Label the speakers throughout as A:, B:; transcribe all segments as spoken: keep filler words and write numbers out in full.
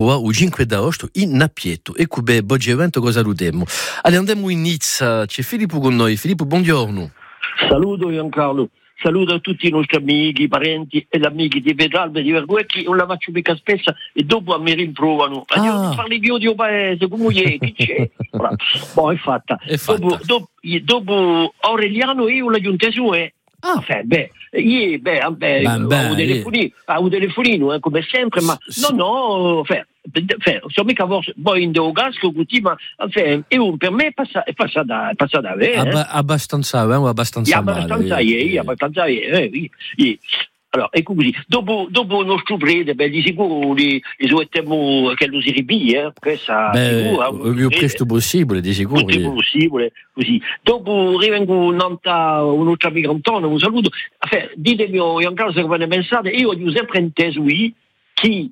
A: trovare il cinque d'agosto in Nappietto. E cube oggi evento cosa salutiamo. Allora andiamo in Nizza, c'è Filippo con noi. Filippo, buongiorno.
B: Saluto Giancarlo, saluto a tutti i nostri amici, parenti e amici di Petralbe, di Verguecchi, non la faccio mica spessa e dopo a me rimprovano.
A: Ah.
B: Io parli più di un paese, come è, chi c'è? Boh, è fatta.
A: È fatta.
B: Dopo, dopo, dopo Aureliano io la giunta su e
A: Ah.
B: Fè, beh, io, beh, beh,
A: Ben,
B: ho
A: ben,
B: un telefonino, ho un telefonino eh, come sempre, ma
A: S-
B: no, no, fè, fè, so mica poi in devo gasco così, ma fè, io, per me è passata, è passata, è passata bene. Eh.
A: Abba- abbastanza, eh, abbastanza
B: Yeah,
A: male.
B: abbastanza
A: eh,
B: ieri,
A: eh.
B: abbastanza ieri. Eh, eh. Allora, ecco così. Dopo, dopo il nostro prete, beh, di sicuro li, li souhaitiamo che lo si ripia, eh, questa
A: Beh,
B: sicuro.
A: il più presto possibile, di sicuro.
B: Il più possibile, così. Dopo rivengo un'altra, un nostro amico Antonio, un saluto. Affè, ditemi, Giancarlo, se come ne pensate, io ho sempre inteso che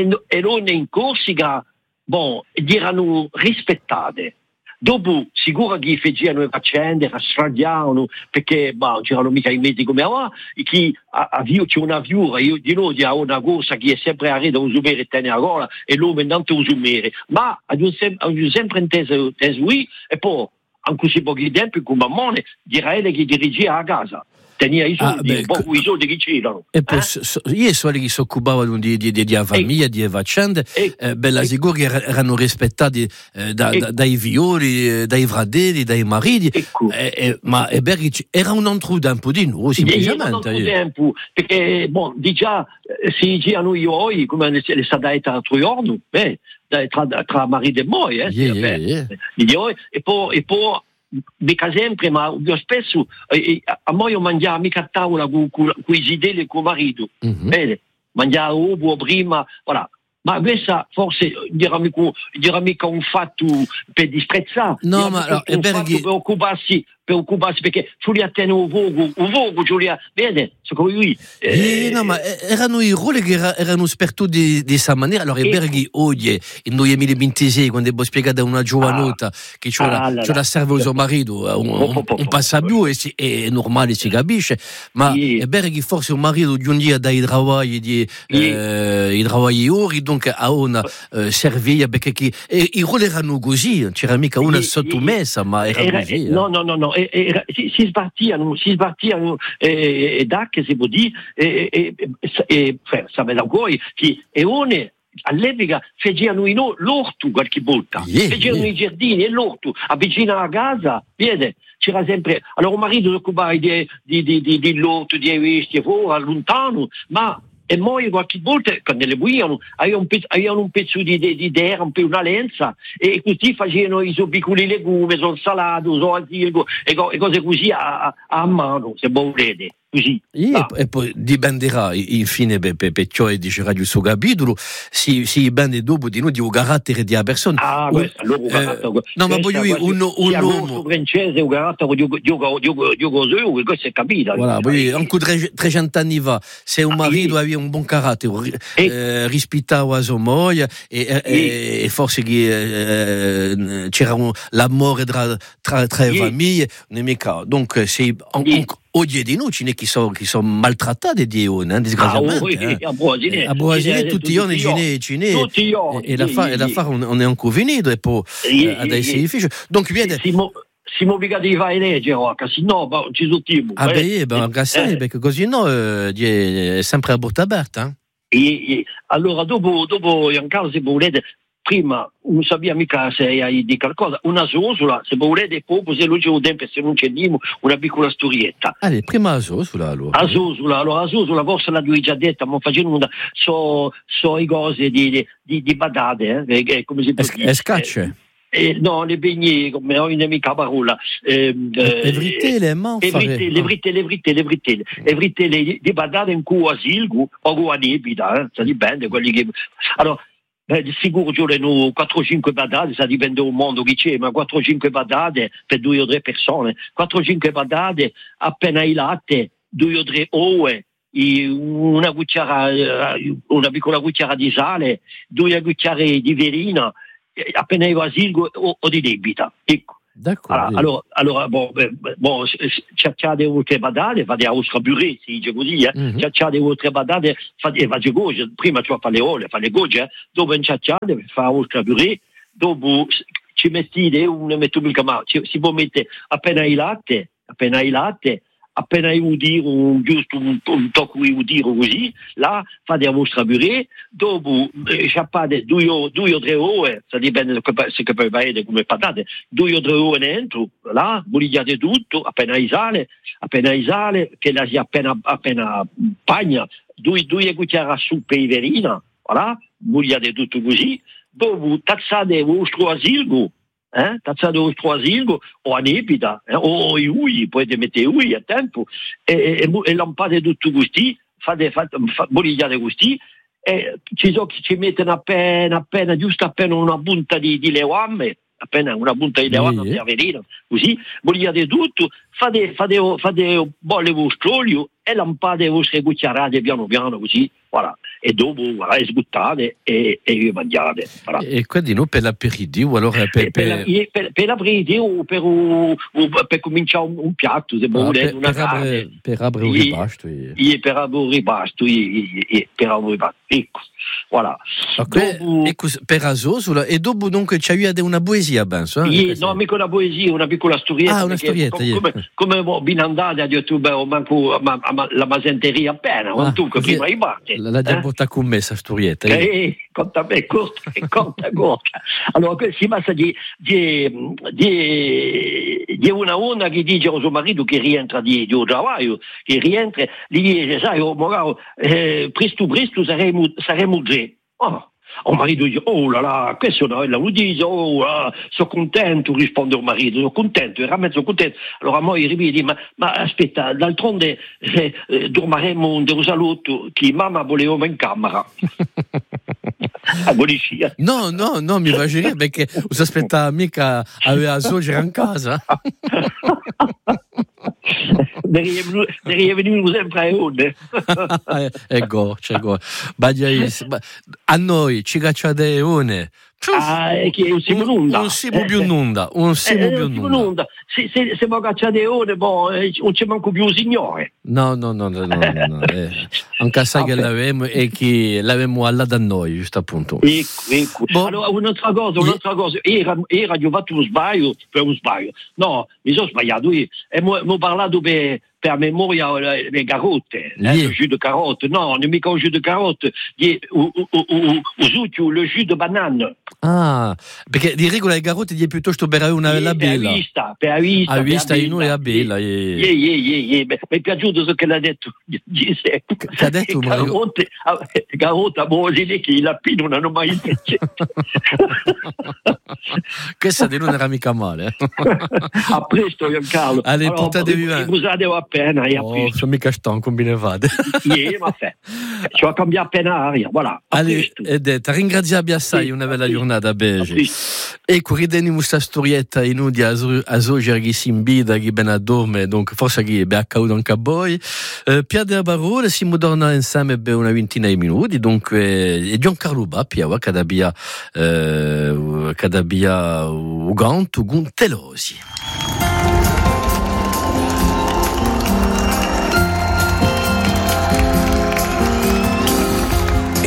B: e non in Corsica, bon, erano rispettate. Dopo sicuro che facevano le faccende, stradiavano, perché bah, non c'erano mica i mezzi come ora, chi avvio c'è una viura, io di noi ho una corsa che è sempre a rete a usumere e tenere a gola e l'uomo non a usumere, ma ho sempre, sempre inteso lui e poi anche così pochi tempi come Mammone direi che dirigia a casa. Tenia i soldi,
A: Ah, beh,
B: poco i soldi che c'erano.
A: E poi,
B: Eh?
A: so, so, io so che si occupavano di, di, di, di famiglia, di faccende,
B: E-
A: eh, bella
B: e-
A: sicuro che er- erano rispettati eh, da,
B: E-
A: da, dai violi, eh, dai fratelli, dai mariti,
B: Ecco.
A: eh, eh, ma eh, beh, era un altro tempo di noi, semplicemente.
B: Io tempo, perché bon, di già eh, si dicevano io, come è stata detta l'altro giorno, beh, tra, tra marito e moglie, eh,
A: Yeah,
B: sì,
A: yeah,
B: beh,
A: yeah.
B: io, e poi, e poi mica sempre, ma io spesso eh, a me io mangiavo mica a tavola con, con, con i zideli e con il marito,
A: Mhm.
B: bene, mangiavo uovo prima, voilà. Ma questa forse dirà mica, dirà mica un fatto per disprezzare,
A: No,
B: dirà
A: ma
B: mica
A: allora,
B: un
A: è vero
B: fatto
A: che-
B: per occuparsi, per occuparsi, perché Giulia tiene un vogo, un vogo Giulia, vede, secondo lui.
A: Eh, no, ma eh, erano i ruoli che era, erano spertuti di, di questa maniera. Allora, è
B: Ecco.
A: vero che oggi, nel duemilaventisei, quando è spiegata una giovanota che c'è
B: Ah,
A: la,
B: allora.
A: c'è la serve al suo marito, un, un, un passa più e si, è normale, si capisce, ma
B: Sì.
A: è vero che forse un marito di un dia dai lavori di eh, i lavori ori, dunque a una eh, servia, perché che, e, i ruoli erano così, non c'era mica una
B: Gli-
A: sottomessa, ma era,
B: Era-
A: così. eh.
B: no, no, no, no, e- e- si, si sbattiano, si sbattiano eh, e da che si può dire, e, e, e, e cioè, sapete voi che e one all'epoca facevano in o- l'orto qualche volta,
A: Yeah,
B: facevano
A: yeah.
B: i giardini e l'orto, vicino alla casa, vede, c'era sempre, allora un marito si occupava di, di, di, di, di l'orto, di vesti, fuori, lontano, ma e poi qualche volta quando le buiano avevano un pezzo, avevano un pezzo di, di, di terra, un po' una lenza e così facevano i suoi piccoli legumi, sono salato, sono asilgo e, co- e cose così a, a, a mano, se volete, così.
A: E,
B: Ah.
A: e poi dipenderà infine per, per, per ciò e dicerà il suo capitolo si, si dipende dopo di noi di un carattere di una persona.
B: Ah,
A: Un-
B: questo, allora, un
A: eh,
B: carattere-
A: no, ma
B: questa
A: voglio dire
B: quasi-
A: un, un
B: sia
A: uomo
B: rosso francese, un carattere di di- di- di- di cose, questo è capito.
A: voilà, voglio dire, anche tre- trecento anni fa se un
B: Ah,
A: marito
B: sì.
A: aveva un buon carattere ri-
B: E-
A: eh, rispettava la sua moglie e, e- e- e forse che eh, c'era un, l'amore tra, tra, tra le
B: Sì.
A: famiglie non è mica donc se an-
B: Sì.
A: an- oggi di noi ce n'è chi sono chi sono maltrattati di io, eh, disgraziatamente.
B: Ah, oui,
A: eh.
B: a Brasile.
A: A Brasile
B: Sì,
A: tutti i
B: tutti
A: giorni
B: i
A: ce n'è,
B: giorni.
A: ce n'è.
B: Tutti i giorni,
A: E, e la
B: sì,
A: fa-
B: sì,
A: e la
B: sì.
A: fa on, on è ancora finito e poi
B: Sì,
A: eh, ad
B: sì,
A: essere
B: sì.
A: difficile donc vede
B: Siamo, siamo obbligati a fare legge, Rocca, se no bah, ci sortiamo.
A: ah beh, ben, grazie,
B: Eh.
A: perché così no eh, di- è sempre a porta aperta. eh.
B: E- e- allora, dopo, dopo Giancarlo, se volete, prima non sapeva mica se hai di qualcosa, una sosola, se volete, proprio se non c'è un tempo, se non c'è dimo, una piccola storietta.
A: Allora, prima la sosola allora.
B: A Sosola, allora a Sosola forse la due già detta, ma facendo una, so, so i cose di, di, di badate, eh, che- come si può
A: Es-
B: dire?
A: escacce.
B: Eh, no, le beignet, come ho in mica parola. Eh,
A: Le vritele, le man
B: le
A: fare-
B: vritele, le vritele, le vritele, le vritele, le vritele di badate in cui a Silgu, o a Nebida, eh, ça dipende, quelli che... Allora, eh, di sicuro ci vogliono quattro o cinque badate, ça dipende dal mondo che c'è, ma quattro o cinque badate per due o tre persone, quattro o cinque badate appena il latte, due o tre uova, i- una cucchiara, eh, una piccola cucchiara di sale, due cucchiare di verina, eh, appena io a Silgo o, o di debita, ecco.
A: D'accord.
B: Allora, allora, allora bon, beh, bon, c'è delle altre badate, fa delle altre burre, si dice così, eh? Mm-hmm. C'è delle altre badate, fa delle goge, prima ci fa le ole, fa le goge, eh? Dopo in c'è fa altre burre, dopo ci mettete, non metto mica male, si può mettere appena il latte, appena il latte, appena io dico un, giusto un, un tocco io dico così, là fate la vostra purée, dopo eh, sciappate due o, due o tre ore, se dipende se che poi fate come patate, due o tre ore dentro, là bollite tutto, appena il sale, appena il sale, che la si appena, appena pagna, due, due cucchiai a suppa iverina, voilà, bollite tutto così, dopo tazzate il vostro asilgo, Eh? Tazzate il vostro asilgo o anepita eh? o i ui, potete mettere i ui a tempo e, e, e lampate tutto così, fate, fate, fate boligliate così e ci sono chi ci mettono appena appena giusto appena una punta di, di leguame, appena una punta di leguame di averino, così boligliate tutto, fate, fate, fate bolle il vostro olio e lampate le vostre cucchiarate piano piano così, voilà. E dopo voilà, sbuttate e, e vi mangiate. Voilà.
A: E quindi no per l'aperitivo, allora per,
B: per, per, per, per l'aperitivo, per, un, per cominciare un, un piatto, se
A: ah,
B: vuole,
A: per,
B: una
A: per abre, per abre un ripasto.
B: E per abre un ripasto, per abre un ripasto. Ecco, voilà.
A: Okay. Dopo, ecco, per Asos, e dopo dunque c'è eu una poesia, penso. Eh?
B: No, mica una poesia, una piccola storietta.
A: Ah, una storietta,
B: come, come, come, come binandate a YouTube, ho manco ma, ma, la masenteria appena, ah, tu che prima i batte.
A: La, la eh? Porta con me questa storietta.
B: Eh, eh, conta me, corta, corta, corta. Allora, si passa di, di, di, di una onda che dice a suo marito che rientra di, di Ojavaio, che rientra, gli dice, sai, oh, magari, eh, presto presto saremo, saremo tre. Oh. Il marito dice, oh là là, questo no, la lui dice, oh là, sono contento, risponde il marito, sono contento, era mezzo contento. Allora poi ripete, ma, ma aspetta, d'altronde eh, eh, dormiremo un dello salotto che mamma voleva in camera. A polizia.
A: No, no, no, mi fa girare perché non si aspettava mica aveva la suocera in casa.
B: Devi venire sempre a onde.
A: Ecco, ecco. A noi ci cacciate one.
B: Ah, è che non siamo nunda.
A: Non siamo più nunda. Non siamo
B: eh,
A: più
B: nunda. Se, se, se mi cacciate one, boh, non c'è manco più un signore.
A: No, no, no, no, no, no, no. Eh, anche sai che l'avevamo e che l'avevamo alla da noi, giusto appunto.
B: Ecco, ecco. Boh. Allora, un'altra cosa, un'altra cosa. Era, era io ho fatto uno sbaglio, per un sbaglio. No, mi sono sbagliato io. E mi ho parlato per... per memoria le, le carotte, yeah. eh, le jus de carotte. No, non è mica un jus de carotte, usuccio le jus de banane.
A: Ah, perché di regola le carotte è piuttosto per una
B: yeah,
A: la bella.
B: Per vista, per vista.
A: A vista in noi è bella.
B: Yeah, yeah, yeah, yeah. Mi è piaciuto ciò che l'ha detto Giuseppe.
A: Che ha detto Mario?
B: Carotte, carotte a Mosile che i lappini non hanno mai fatto.
A: Questa di non era mica male.
B: A presto, Giancarlo.
A: Allez, allora, portate via.
B: Scusate appena.
A: Oh, sono mica stanco, come ne vado.
B: Sì, ma fe. Ci va a cambiare appena aria, voilà.
A: Allez, ed ti ringraziamo assai, sì, una bella giornata a Belgi. Ecco, rideniamo questa storietta in udia a Soger che si imbida, che ben addorme, donc forse che è accaduto anche a voi. Eh, Piade a parole, si torna insieme per una ventina di minuti, donc eh, Giancarlo Bappia, che abbia eh, che abbia Ugant, Guntelosi.